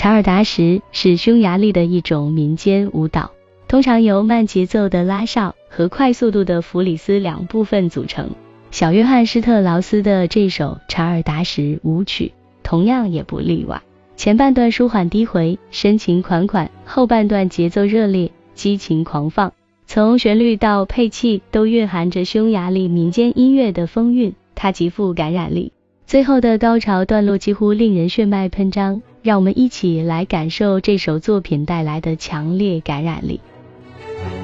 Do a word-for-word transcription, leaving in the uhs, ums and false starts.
查尔达什是匈牙利的一种民间舞蹈，通常由慢节奏的拉哨和快速度的弗里斯两部分组成。小约翰施特劳斯的这首查尔达什舞曲同样也不例外。前半段舒缓低回，深情款款，后半段节奏热烈，激情狂放，从旋律到配器都蕴含着匈牙利民间音乐的风韵，它极富感染力。最后的高潮段落几乎令人血脉喷张，让我们一起来感受这首作品带来的强烈感染力。